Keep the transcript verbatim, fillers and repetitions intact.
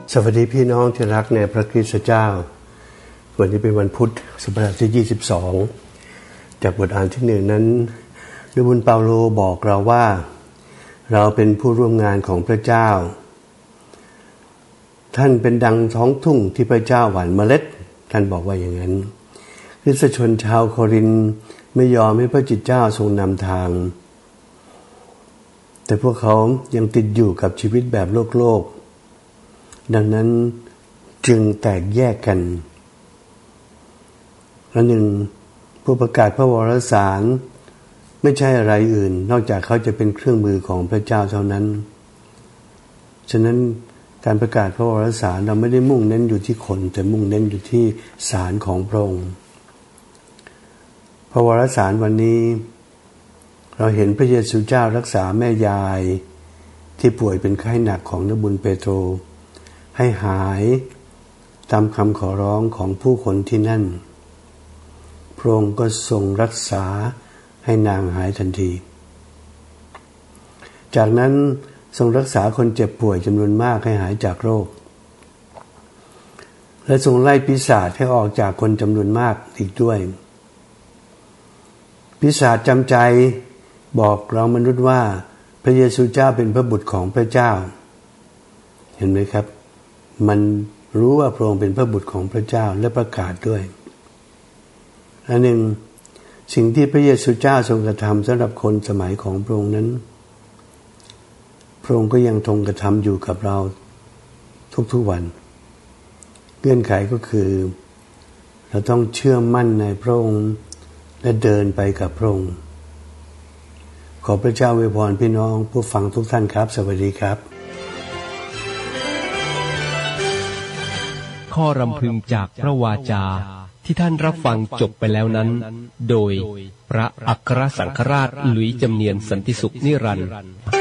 สวัสดีพี่น้องที่รักในพระคริสต์เจ้าวันนี้เป็นวันพุธสัปดาห์ที่ยี่สิบสองจากบทอ่านที่หนึ่งนั้นด้วยบุญเปาโลบอกเราว่าเราเป็นผู้ร่วมงานของพระเจ้าท่านเป็นดังท้องทุ่งที่พระเจ้าหว่านเมล็ดท่านบอกว่าอย่างนั้นคริสตชนชาวโครินธ์ไม่ยอมให้พระจิตเจ้าทรงนำทางแต่พวกเขายังติดอยู่กับชีวิตแบบโลกโลกดังนั้นจึงแตกแยกกันอันหนึ่งผู้ประกาศพระวรสารไม่ใช่อะไรอื่นนอกจากเขาจะเป็นเครื่องมือของพระเจ้าเท่านั้นฉะนั้นการประกาศพระวรสารเราไม่ได้มุ่งเน้นอยู่ที่คนแต่มุ่งเน้นอยู่ที่สารของพระองค์พระวรสารวันนี้เราเห็นพระเยซูเจ้ารักษาแม่ยายที่ป่วยเป็นไข้หนักของนบุญเปโตรให้หายตามคำขอร้องของผู้คนที่นั่นพระองค์ก็ทรงรักษาให้นางหายทันทีจากนั้นทรงรักษาคนเจ็บป่วยจำนวนมากให้หายจากโรคและทรงไล่ปีศาจให้ออกจากคนจำนวนมากอีกด้วยปีศาจจำใจบอกเรามนุษย์ว่าพระเยซูเจ้าเป็นพระบุตรของพระเจ้าเห็นไหมครับมันรู้ว่าพระองค์เป็นพระบุตรของพระเจ้าและประกาศด้วยอันหนึ่งสิ่งที่พระเยซูเจ้าทรงกระทำสำหรับคนสมัยของพระองค์นั้นพระองค์ก็ยังทรงกระทำอยู่กับเราทุกๆวันเงื่อนไขก็คือเราต้องเชื่อมั่นในพระองค์และเดินไปกับพระองค์ขอพระเจ้าอวยพรพี่น้องผู้ฟังทุกท่านครับสวัสดีครับข้อรำพึงจากพระวาจาที่ท่านรับฟังจบไปแล้วนั้นโดยพระอัครสังฆราชหลุยส์จำเนียนสันติสุขนิรันดร์